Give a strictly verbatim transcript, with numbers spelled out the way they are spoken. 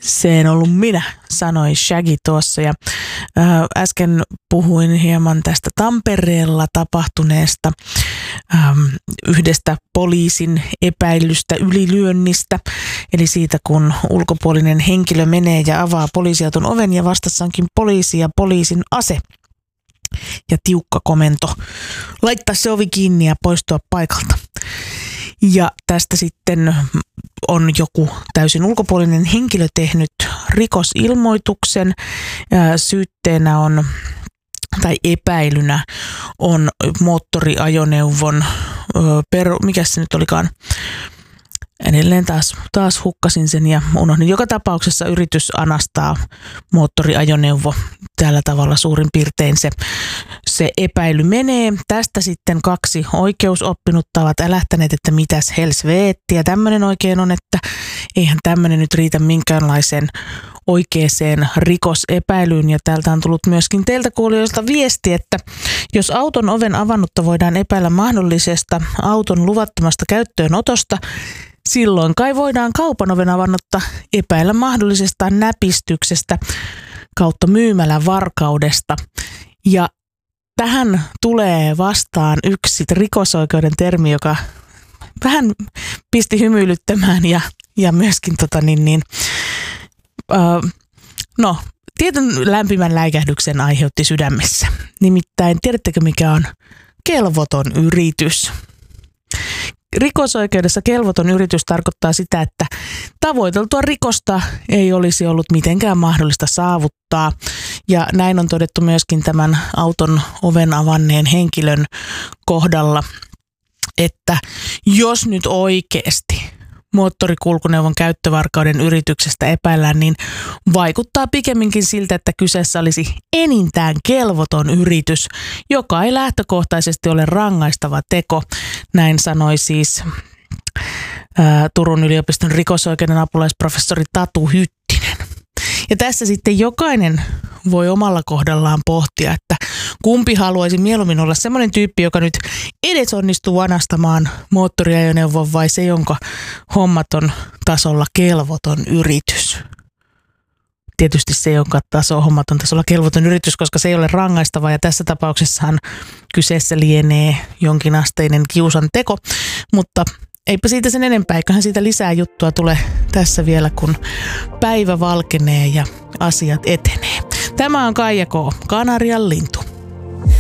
Se en ollut minä, sanoi Shaggy tuossa ja ää, äsken puhuin hieman tästä Tampereella tapahtuneesta äm, yhdestä poliisin epäilystä ylilyönnistä. Eli siitä, kun ulkopuolinen henkilö menee ja avaa poliisiauton oven ja vastassa onkin poliisi ja poliisin ase. Ja tiukka komento laittaa se ovi kiinni ja poistua paikalta. Ja tästä sitten on joku täysin ulkopuolinen henkilö tehnyt rikosilmoituksen. Syytteenä on, tai epäilynä on moottoriajoneuvon, peru, mikä se nyt olikaan, edelleen taas, taas hukkasin sen ja unohdin. Joka tapauksessa yritys anastaa moottoriajoneuvo. Tällä tavalla suurin piirtein se, se epäily menee. Tästä sitten kaksi oikeusoppinutta ovat älähtäneet, että mitäs helsveettiä tämmöinen oikein on, että eihän tämmöinen nyt riitä minkäänlaiseen oikeaan rikosepäilyyn. Ja täältä on tullut myöskin teiltä kuulijoilta viesti, että jos auton oven avannutta voidaan epäillä mahdollisesta auton luvattomasta käyttöönotosta, silloin kai voidaan kaupan oven avannutta epäillä mahdollisesta näpistyksestä kautta myymälän varkaudesta. Ja tähän tulee vastaan yksi rikosoikeuden termi, joka vähän pisti hymyilyttämään ja, ja myöskin tota niin, niin, uh, no, tietyn lämpimän läikähdyksen aiheutti sydämessä. Nimittäin tiedättekö mikä on kelvoton yritys? Rikosoikeudessa kelvoton yritys tarkoittaa sitä, että tavoiteltua rikosta ei olisi ollut mitenkään mahdollista saavuttaa. Ja näin on todettu myöskin tämän auton oven avanneen henkilön kohdalla, että jos nyt oikeasti moottorikulkuneuvon käyttövarkauden yrityksestä epäillään, niin vaikuttaa pikemminkin siltä, että kyseessä olisi enintään kelvoton yritys, joka ei lähtökohtaisesti ole rangaistava teko. Näin sanoi siis ää, Turun yliopiston rikosoikeuden apulaisprofessori Tatu Hyttinen. Ja tässä sitten jokainen voi omalla kohdallaan pohtia, että kumpi haluaisi mieluummin olla semmoinen tyyppi, joka nyt edes onnistuu anastamaan moottoriajoneuvon vai se, jonka hommat on tasolla kelvoton yritys. Tietysti se, jonka taso hommat on tasolla kelvoton yritys, koska se ei ole rangaistava ja tässä tapauksessahan kyseessä lienee jonkinasteinen kiusan teko, mutta eipä siitä sen enempää, eiköhän siitä lisää juttua tule tässä vielä, kun päivä valkenee ja asiat etenee. Tämä on Kaija K. Kanarian lintu.